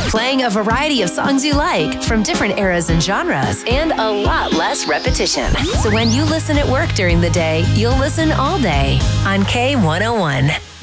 Playing a variety of songs you like from different eras and genres, and a lot less repetition. So when you listen at work during the day, you'll listen all day on K101.